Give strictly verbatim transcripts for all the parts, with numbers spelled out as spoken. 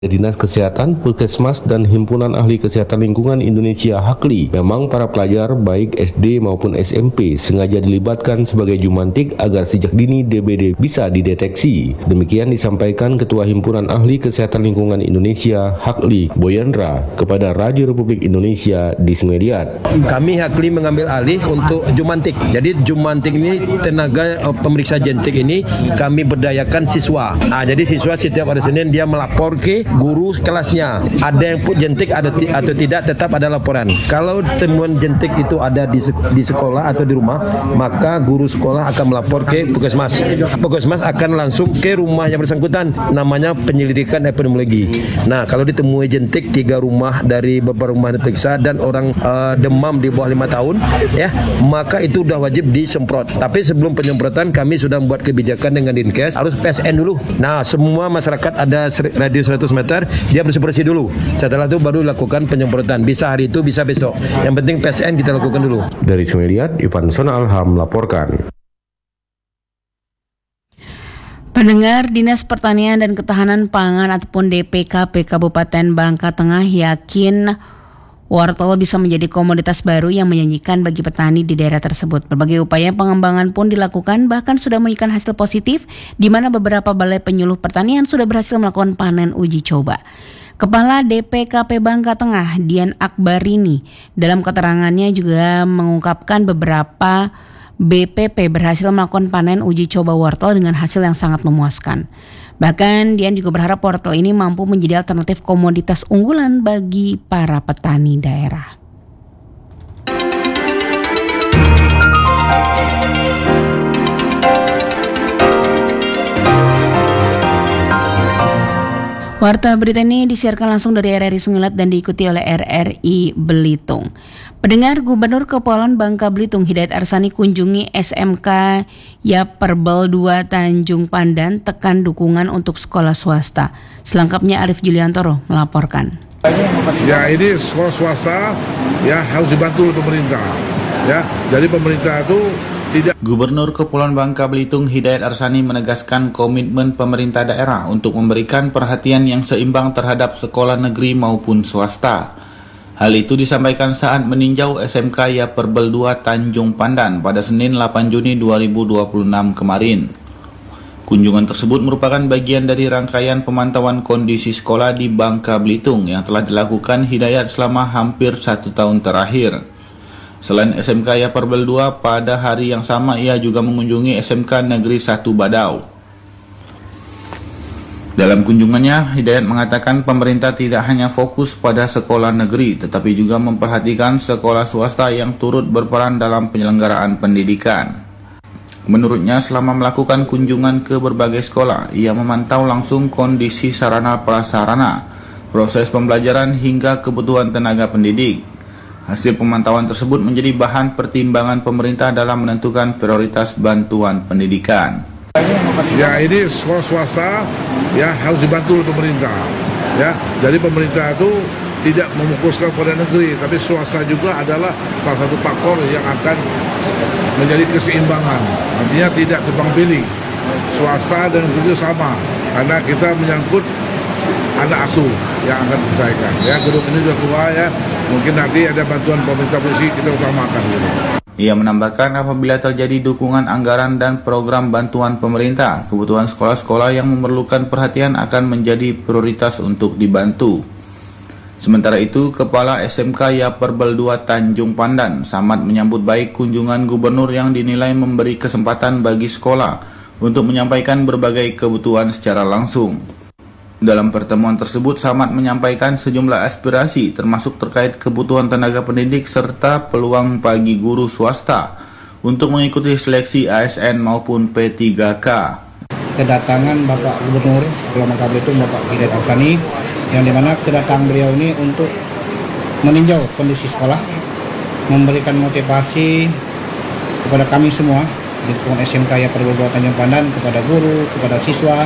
Dinas Kesehatan, Puskesmas, dan Himpunan Ahli Kesehatan Lingkungan Indonesia Hakli. Memang para pelajar baik S D maupun S M P sengaja dilibatkan sebagai jumantik agar sejak dini D B D bisa dideteksi. Demikian disampaikan Ketua Himpunan Ahli Kesehatan Lingkungan Indonesia Hakli Boyendra kepada Radio Republik Indonesia di Sungai Liat. Kami Hakli mengambil alih untuk jumantik. Jadi jumantik ini tenaga uh, pemeriksa jentik ini kami berdayakan siswa. Nah, jadi siswa setiap hari Senin dia melapor ke guru kelasnya. Ada yang pun jentik ada atau tidak tetap ada laporan. Kalau temuan jentik itu ada di, di sekolah atau di rumah, maka guru sekolah akan melapor ke Puskesmas. Puskesmas akan langsung ke rumah yang bersangkutan. Namanya penyelidikan epidemiologi. Nah, kalau ditemui jentik tiga rumah dari beberapa rumah diperiksa dan orang uh, demam di bawah lima tahun, ya, maka itu sudah wajib disemprot. Tapi sebelum penyemprotan kami sudah membuat kebijakan dengan Dinkes harus P S N dulu. Nah, semua masyarakat ada radius seratus meter dia bersih-bersih dulu. Setelah itu baru lakukan penyemprotan. Bisa hari itu, bisa besok. Yang penting P S N kita lakukan dulu. Dari Sungai Liat, Ivan Sonalham melaporkan. Pendengar, Dinas Pertanian dan Ketahanan Pangan ataupun D P K P Kabupaten Bangka Tengah yakin wortel bisa menjadi komoditas baru yang menjanjikan bagi petani di daerah tersebut. Berbagai upaya pengembangan pun dilakukan, bahkan sudah menunjukkan hasil positif, di mana beberapa balai penyuluh pertanian sudah berhasil melakukan panen uji coba. Kepala D P K P Bangka Tengah, Dian Akbarini, dalam keterangannya juga mengungkapkan beberapa B P P berhasil melakukan panen uji coba wortel dengan hasil yang sangat memuaskan. Bahkan Dian juga berharap wortel ini mampu menjadi alternatif komoditas unggulan bagi para petani daerah. Warta berita ini disiarkan langsung dari R R I Sungai Liat dan diikuti oleh R R I Belitung. Pendengar, Gubernur Kepulauan Bangka Belitung Hidayat Arsani kunjungi S M K Yaperbel dua Tanjung Pandan, tekan dukungan untuk sekolah swasta. Selengkapnya Arif Juliantoro melaporkan. Ya, ini sekolah swasta ya harus dibantu oleh pemerintah. Ya, jadi pemerintah itu tidak. Gubernur Kepulauan Bangka Belitung Hidayat Arsani menegaskan komitmen pemerintah daerah untuk memberikan perhatian yang seimbang terhadap sekolah negeri maupun swasta. Hal itu disampaikan saat meninjau S M K Yaperbel dua Tanjung Pandan pada Senin delapan Juni dua ribu dua puluh enam kemarin. Kunjungan tersebut merupakan bagian dari rangkaian pemantauan kondisi sekolah di Bangka Belitung yang telah dilakukan Hidayat selama hampir satu tahun terakhir. Selain S M K Yaperbel dua, pada hari yang sama ia juga mengunjungi S M K Negeri satu Badau. Dalam kunjungannya, Hidayat mengatakan pemerintah tidak hanya fokus pada sekolah negeri, tetapi juga memperhatikan sekolah swasta yang turut berperan dalam penyelenggaraan pendidikan. Menurutnya, selama melakukan kunjungan ke berbagai sekolah, ia memantau langsung kondisi sarana prasarana, proses pembelajaran hingga kebutuhan tenaga pendidik. Hasil pemantauan tersebut menjadi bahan pertimbangan pemerintah dalam menentukan prioritas bantuan pendidikan. Ya, ini sekolah swasta ya harus dibantu oleh pemerintah. Ya, jadi pemerintah itu tidak memfokuskan pada negeri, tapi swasta juga adalah salah satu faktor yang akan menjadi keseimbangan. Artinya tidak tebang pilih. Swasta dan negeri sama, karena kita menyangkut anak asuh yang akan diselesaikan. Ya, gedung ini sudah tua ya, mungkin nanti ada bantuan pemerintah polisi kita utamakan. Gitu. Ia menambahkan apabila terjadi dukungan anggaran dan program bantuan pemerintah, kebutuhan sekolah-sekolah yang memerlukan perhatian akan menjadi prioritas untuk dibantu. Sementara itu, Kepala S M K Yaperbel dua Tanjung Pandan, Samad, menyambut baik kunjungan gubernur yang dinilai memberi kesempatan bagi sekolah untuk menyampaikan berbagai kebutuhan secara langsung. Dalam pertemuan tersebut, Samad menyampaikan sejumlah aspirasi termasuk terkait kebutuhan tenaga pendidik serta peluang bagi guru swasta untuk mengikuti seleksi A S N maupun P tiga K. Kedatangan Bapak Gubernur Kepulauan Bangka Belitung Bapak Hidayat Arsani, yang dimana kedatangan beliau ini untuk meninjau kondisi sekolah, memberikan motivasi kepada kami semua di lingkungan S M K Yaperbel dua Tanjung Pandan, kepada guru, kepada siswa.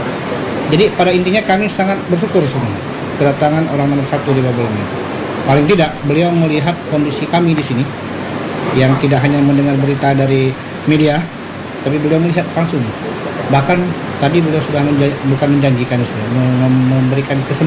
Jadi pada intinya kami sangat bersyukur semua kedatangan orang nomor satu di Babel ini. Paling tidak beliau melihat kondisi kami di sini, yang tidak hanya mendengar berita dari media, tapi beliau melihat langsung. Bahkan tadi beliau sudah menja- bukan menjanjikan, sudah mem- memberikan kesempatan